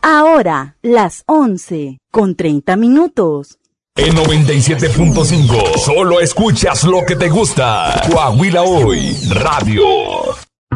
Ahora, las 11:30. En 97.5, solo escuchas lo que te gusta. Coahuila Hoy, Radio.